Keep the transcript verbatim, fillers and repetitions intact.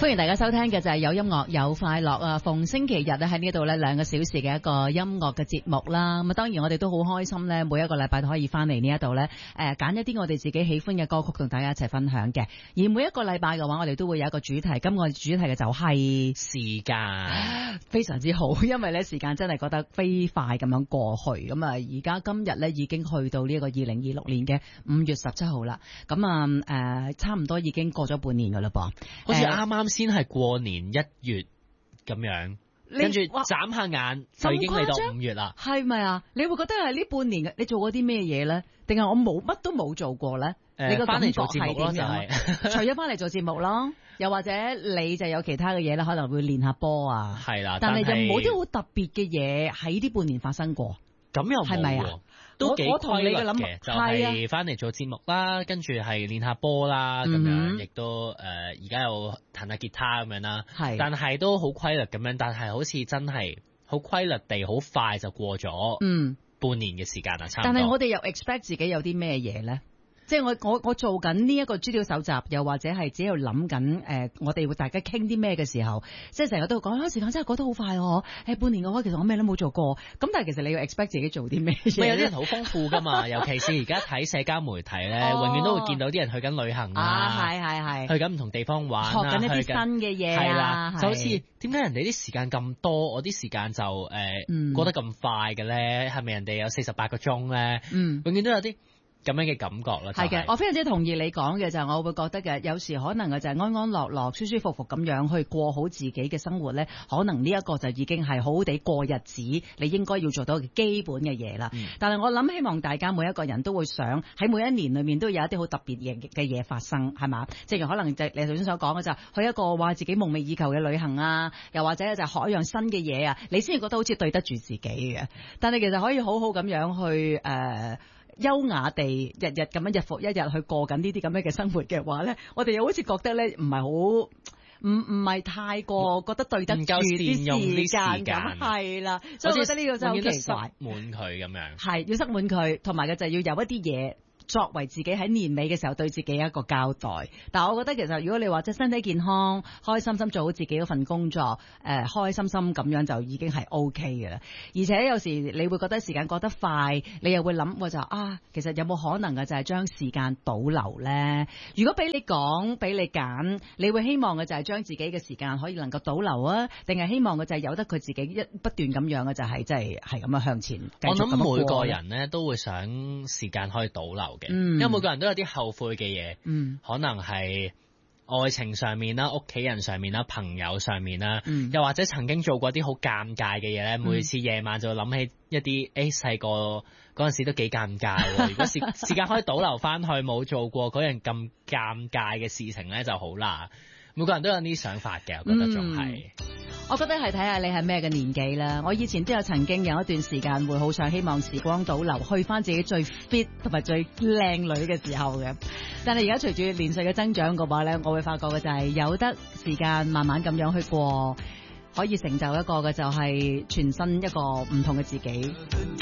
歡迎大家收聽嘅就係有音樂有快樂啊！逢星期日咧喺呢度咧兩個小時嘅一個音樂嘅節目啦。咁啊，當然我哋都好開心咧，每一個禮拜都可以翻嚟呢一度咧，誒揀一啲我哋自己喜歡嘅歌曲同大家一齊分享嘅。而每一個禮拜嘅話，我哋都會有一個主題。今個主題嘅就係時間， 非常之好，因為咧時間真係覺得飛快咁樣過去。咁啊，而家今日咧已經去到呢一個二零二六年嘅五月十七號啦。咁啊誒，差唔多已經過咗半年噶啦噃， 好似啱啱先係過年一月咁樣，跟住眨下眼就已經嚟到五月啦。係咪啊？你會覺得係呢半年嘅你做過啲咩嘢咧？定係我冇乜都冇做過咧？誒， 你個感覺翻嚟做節目咯，就係除咗翻嚟做節目咯，又或者你就有其他嘅嘢咧，可能會練下波啊。 係啦， 但係就冇啲好特別嘅嘢喺呢半年發生過。 咁又係咪啊？都幾規律嘅，就係翻嚟做節目啦，跟住係練下波啦，咁樣亦都誒而家又彈下吉他咁樣啦。係，但係都好規律咁樣，但係好似真係好規律地好快就過咗嗯半年嘅時間啦，差唔多。但係我哋又 expect 自己有啲咩嘢咧？即係我我我做緊呢一個資料搜集，又或者係只有諗緊誒，我哋會大家傾啲咩嘅時候，即係成日都會講，時間真係過得好快喎。誒半年嘅話，其實我咩都冇做過。咁但係其實你要 expect 自己做啲咩嘢？ 有啲人好豐富㗎嘛，尤其是而家睇社交媒體咧，永遠都會見到啲人去緊旅行啊，係係係，去緊唔同地方玩啊， 學緊一啲新嘅嘢啊， 係啦，就好似點解人哋啲時間咁多，我啲時間就誒、呃嗯、過得咁快嘅咧？係咪人哋有四十八個鐘咧？嗯，永遠都有啲咁樣嘅感覺啦，係、就、嘅、是， 我非常之同意你講嘅就係，我會覺得嘅有時可能嘅就係安安樂樂、舒舒服服咁樣去過好自己嘅生活咧，可能呢一個就已經係好好地過日子，你應該要做到嘅基本嘅嘢啦。嗯、但係我諗希望大家每一個人都會想喺每一年裏面都有一啲好特別嘅嘅嘢發生，係嘛？正如可能就你頭先所講嘅就去一個話自己夢寐以求嘅旅行啊，又或者就學一樣新嘅嘢啊，你先至覺得好似對得住自己嘅。但係其實可以好好咁樣去誒。呃優雅地日日咁樣日復一日去過緊呢啲咁樣嘅生活嘅話咧，我哋又好似覺得咧唔係好唔唔係太過覺得對得住啲時間咁，係啦，所以我覺得呢個真係好奇怪， 滿佢咁樣， 係要塞滿佢，同埋嘅就係要有一啲嘢作為自己喺年尾嘅時候對自己一個交代。但係我覺得其實如果你話即係身體健康，開心心做好自己嗰份工作，誒、呃、開心心咁樣就已經係 O K 嘅啦。而且有時你會覺得時間過得快，你又會諗我就啊，其實有冇可能嘅就係將時間倒流咧？如果俾你講，俾你揀，你會希望嘅就係將自己嘅時間可以能夠倒流啊，定係希望嘅就係由得佢自己一不斷咁樣嘅就係即係係咁樣向前繼續咁樣過？ 我諗每個人咧都會想時間可以倒流。嗯、因為每個人都有啲後悔嘅嘢，嗯、可能係愛情上面啦、屋企人上面啦、朋友上面啦，嗯、又或者曾經做過啲好尷尬嘅嘢咧，每次夜晚就會諗起一啲誒細個嗰陣時都幾尷尬。如果時時間可以倒流翻去，冇做過嗰樣咁尷尬嘅事情咧就好啦。每個人都有啲想法嘅，我覺得仲係。嗯我覺得係睇下你係咩嘅年紀啦。我以前都有曾經有一段時間會好想希望時光倒流，去翻自己最 fit 同埋最靚女嘅時候嘅。但係而家隨住年歲嘅增長嘅話咧，我會發覺嘅就係有得時間慢慢咁樣去過，可以成就一個嘅就係全新一個唔同嘅自己。